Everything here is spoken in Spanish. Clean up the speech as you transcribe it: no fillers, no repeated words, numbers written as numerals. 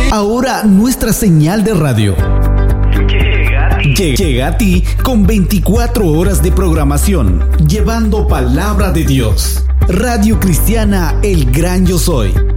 Ahora nuestra señal de radio llega a ti con 24 horas de programación, llevando palabra de Dios. Radio Cristiana El Gran Yo Soy.